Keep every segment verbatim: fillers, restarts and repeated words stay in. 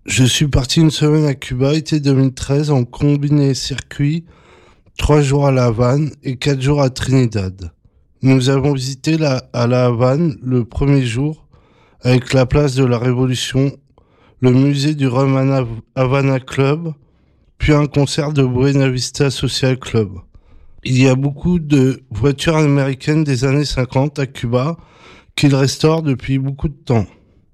Je suis parti une semaine à Cuba, été deux mille treize, en combiné circuit, trois jours à La Havane et quatre jours à Trinidad. Nous avons visité la, à La Havane le premier jour avec la place de la Révolution, le musée du Rum Havana Club, puis un concert de Buena Vista Social Club. Il y a beaucoup de voitures américaines des années cinquante à Cuba qu'ils restaurent depuis beaucoup de temps.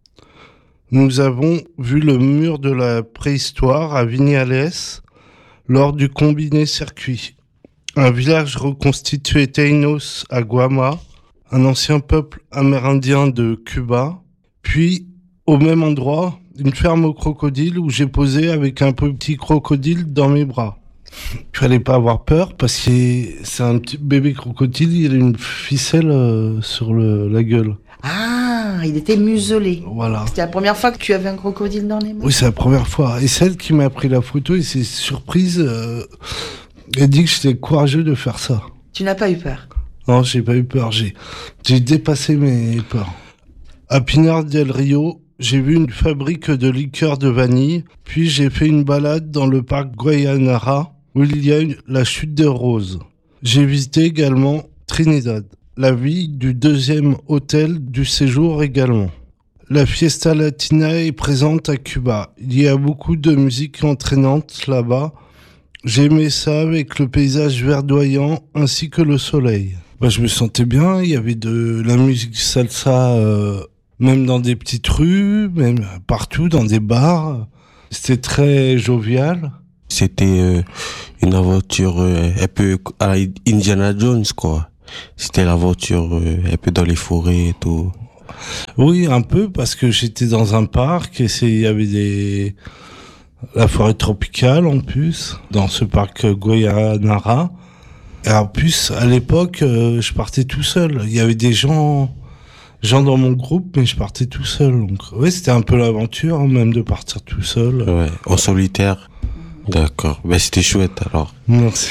Nous avons vu le mur de la préhistoire à Vignales lors du combiné circuit. Un village reconstitué Taínos à Guama, un ancien peuple amérindien de Cuba, puis au même endroit, une ferme aux crocodiles où j'ai posé avec un petit crocodile dans mes bras. Il fallait pas avoir peur parce que c'est un petit bébé crocodile, il a une ficelle euh, sur le, la gueule. Ah, il était muselé. Voilà. C'était la première fois que tu avais un crocodile dans les mains? Oui, c'est la première fois. Et celle qui m'a pris la photo, et c'est surprise, euh, elle dit que j'étais courageux de faire ça. Tu n'as pas eu peur? Non, j'ai pas eu peur. J'ai, j'ai dépassé mes peurs. À Pinar del Rio, j'ai vu une fabrique de liqueurs de vanille, puis j'ai fait une balade dans le parc Guayanara, où il y a une, la chute des roses. J'ai visité également Trinidad, la ville du deuxième hôtel du séjour également. La fiesta latina est présente à Cuba. Il y a beaucoup de musique entraînante là-bas. J'ai aimé ça avec le paysage verdoyant ainsi que le soleil. Bah, je me sentais bien, il y avait de la musique salsa, euh, même dans des petites rues, même partout, dans des bars. C'était très jovial. C'était euh, une aventure euh, un peu à la Indiana Jones, quoi. C'était l'aventure euh, un peu dans les forêts et tout. Oui, un peu, parce que j'étais dans un parc et il y avait des... la forêt tropicale en plus, dans ce parc Guayanara. Et en plus, à l'époque, euh, je partais tout seul. Il y avait des gens, gens dans mon groupe, mais je partais tout seul. Donc, ouais, c'était un peu l'aventure, hein, même de partir tout seul. Ouais, en solitaire. D'accord. Ben, c'était chouette, alors. Merci.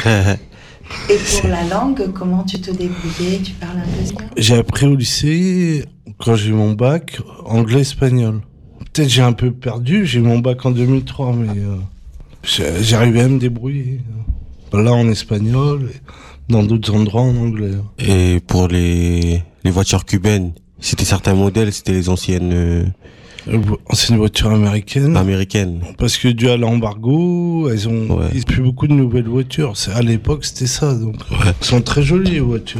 Et pour la langue, comment tu te débrouillais? Tu parles un peu espagnol? J'ai appris au lycée, quand j'ai eu mon bac, anglais-espagnol. Peut-être j'ai un peu perdu, j'ai eu mon bac en deux mille trois, mais euh, j'arrivais à me débrouiller. Là en espagnol, et dans d'autres endroits en anglais. Et pour les, les voitures cubaines, c'était certains modèles, c'était les anciennes... Euh... Anciennes voitures américaines. Américaines. Parce que dû à l'embargo, elles ont ouais. Il n'y a plus beaucoup de nouvelles voitures. C'est, à l'époque, c'était ça. Donc, ouais. Elles sont très jolies, les voitures.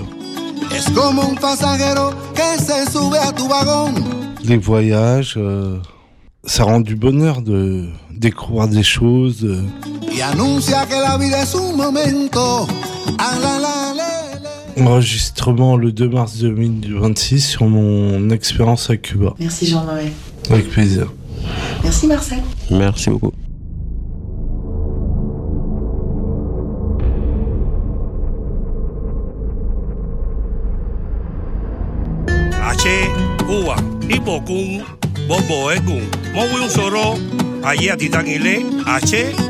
Les voyages, euh, ça rend du bonheur de découvrir des choses. De... Enregistrement le deux mars deux mille vingt-six sur mon expérience à Cuba. Merci Jean-Noël. Avec plaisir. Merci Marcel. Merci beaucoup. Aceh, Cuba, Ipo Kung, Bobo Ekung, Mowung Soro, Ayah Titangile, Aceh,